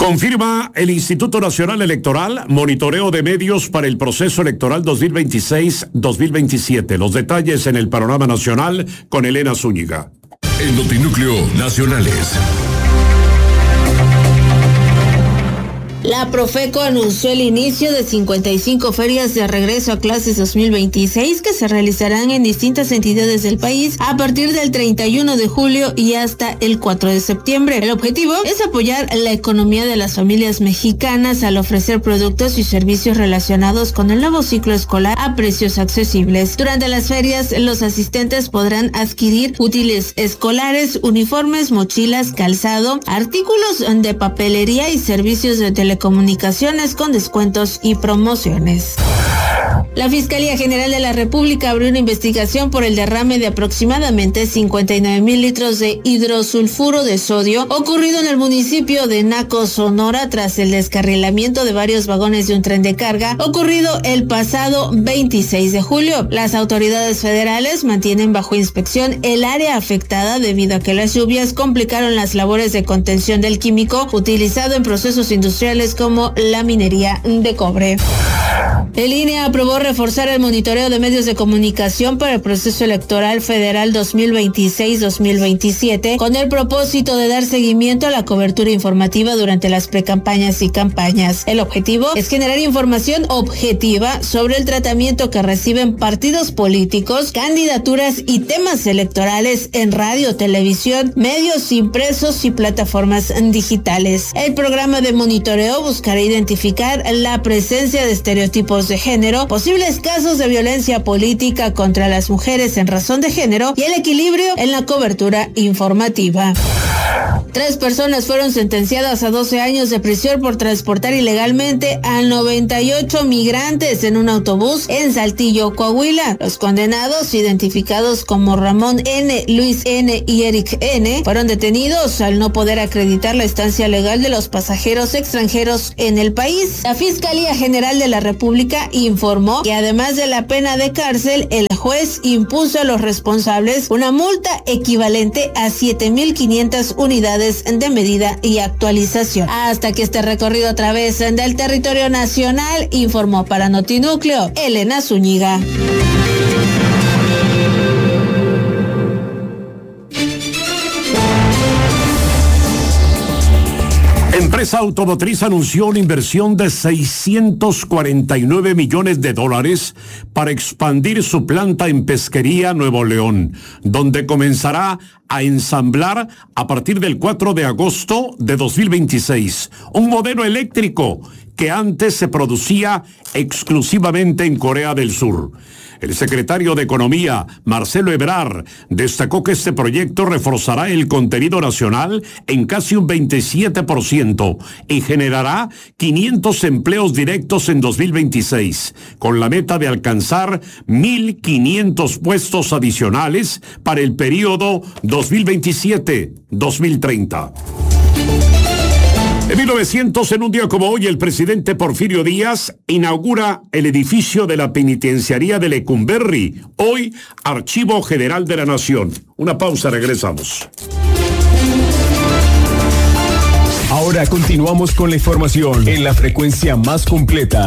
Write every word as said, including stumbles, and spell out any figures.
Confirma el Instituto Nacional Electoral monitoreo de medios para el proceso electoral dos mil veintiséis dos mil veintisiete. Los detalles en el panorama nacional con Elena Zúñiga. El Notinúcleo Nacionales. La Profeco anunció el inicio de cincuenta y cinco ferias de regreso a clases dos mil veintiséis que se realizarán en distintas entidades del país a partir del treinta y uno de julio y hasta el cuatro de septiembre. El objetivo es apoyar la economía de las familias mexicanas al ofrecer productos y servicios relacionados con el nuevo ciclo escolar a precios accesibles. Durante las ferias, los asistentes podrán adquirir útiles escolares, uniformes, mochilas, calzado, artículos de papelería y servicios de telecomunicaciones comunicaciones con descuentos y promociones. La Fiscalía General de la República abrió una investigación por el derrame de aproximadamente cincuenta y nueve mil litros de hidrosulfuro de sodio ocurrido en el municipio de Naco, Sonora, tras el descarrilamiento de varios vagones de un tren de carga ocurrido el pasado veintiséis de julio. Las autoridades federales mantienen bajo inspección el área afectada debido a que las lluvias complicaron las labores de contención del químico utilizado en procesos industriales como la minería de cobre. El I N E aprobó reforzar el monitoreo de medios de comunicación para el proceso electoral federal dos mil veintiséis dos mil veintisiete con el propósito de dar seguimiento a la cobertura informativa durante las precampañas y campañas. El objetivo es generar información objetiva sobre el tratamiento que reciben partidos políticos, candidaturas y temas electorales en radio, televisión, medios impresos y plataformas digitales. El programa de monitoreo buscará identificar la presencia de estereotipos de género, posibles casos de violencia política contra las mujeres en razón de género y el equilibrio en la cobertura informativa. Tres personas fueron sentenciadas a doce años de prisión por transportar ilegalmente a noventa y ocho migrantes en un autobús en Saltillo, Coahuila. Los condenados, identificados como Ramón N., Luis N. y Eric N., fueron detenidos al no poder acreditar la estancia legal de los pasajeros extranjeros en el país. La Fiscalía General de la República informó que además de la pena de cárcel, el juez impuso a los responsables una multa equivalente a siete mil quinientas unidades de medida y actualización. Hasta que este recorrido a través del territorio nacional, informó para Notinúcleo Elena Zúñiga. Empresa automotriz anunció una inversión de seiscientos cuarenta y nueve millones de dólares para expandir su planta en Pesquería, Nuevo León, donde comenzará a ensamblar a partir del cuatro de agosto de dos mil veintiséis un modelo eléctrico que antes se producía exclusivamente en Corea del Sur. El secretario de Economía, Marcelo Ebrard, destacó que este proyecto reforzará el contenido nacional en casi un veintisiete por ciento y generará quinientos empleos directos en dos mil veintiséis, con la meta de alcanzar mil quinientos puestos adicionales para el periodo dos mil veintisiete dos mil treinta. En mil novecientos, en un día como hoy, el presidente Porfirio Díaz inaugura el edificio de la penitenciaría de Lecumberri, hoy Archivo General de la Nación. Una pausa, regresamos. Ahora continuamos con la información en la frecuencia más completa.